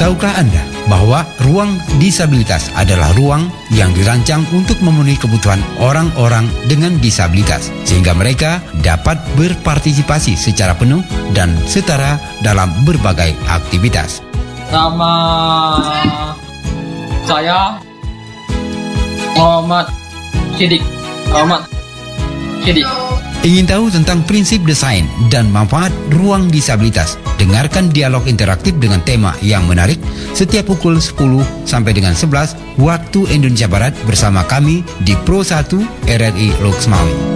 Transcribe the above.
Tahukah Anda bahwa ruang disabilitas adalah ruang yang dirancang untuk memenuhi kebutuhan orang-orang dengan disabilitas, sehingga mereka dapat berpartisipasi secara penuh dan setara dalam berbagai aktivitas. Nama saya Muhammad Sidik. Ingin tahu tentang prinsip desain dan manfaat ruang disabilitas? Dengarkan dialog interaktif dengan tema yang menarik setiap pukul 10 sampai dengan 11 waktu Indonesia Barat bersama kami di Pro 1 RRI Loksmawe.